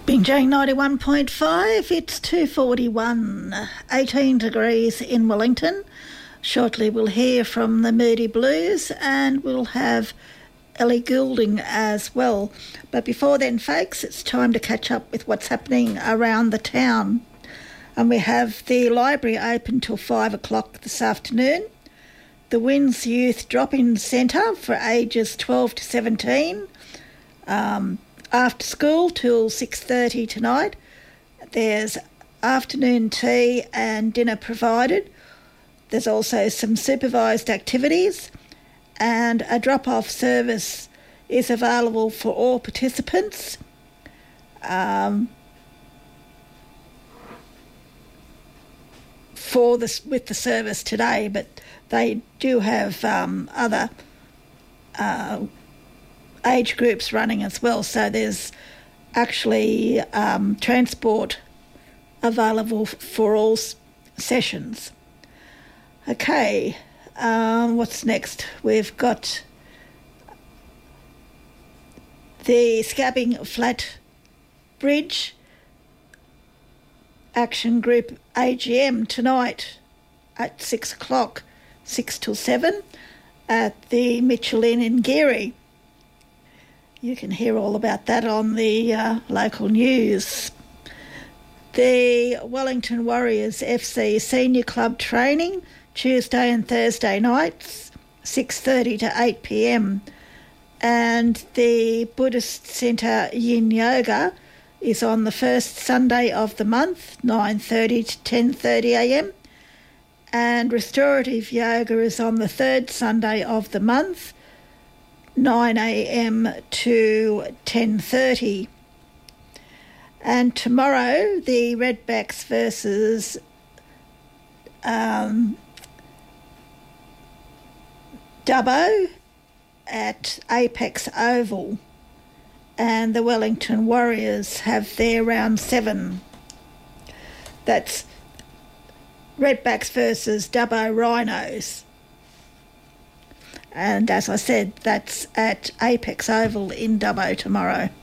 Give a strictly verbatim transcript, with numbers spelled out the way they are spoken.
Binjang ninety-one point five, it's two forty-one, eighteen degrees in Wellington. Shortly we'll hear from the Moody Blues and we'll have Ellie Goulding as well. But before then, folks, it's time to catch up with what's happening around the town. And we have the library open till five o'clock this afternoon. The Winds Youth Drop-In Centre for ages twelve to seventeen. Um... After school till six thirty tonight. There's afternoon tea and dinner provided. There's also some supervised activities, and a drop-off service is available for all participants. Um, for this with the service today, but they do have um, other uh, age groups running as well, so there's actually um, transport available f- for all s- sessions. Okay, um, what's next? We've got the Scabbing Flat Bridge Action Group A G M tonight at six o'clock, six till seven, at the Mitchell Inn in Geary. You can hear all about that on the uh, local news. The Wellington Warriors F C Senior Club training, Tuesday and Thursday nights, six thirty to eight p.m. And the Buddhist Centre Yin Yoga is on the first Sunday of the month, nine thirty to ten thirty a.m. And Restorative Yoga is on the third Sunday of the month, nine a.m. to ten thirty. And tomorrow, the Redbacks versus um, Dubbo at Apex Oval, and the Wellington Warriors have their round seven. That's Redbacks versus Dubbo Rhinos. And as I said, that's at Apex Oval in Dubbo tomorrow.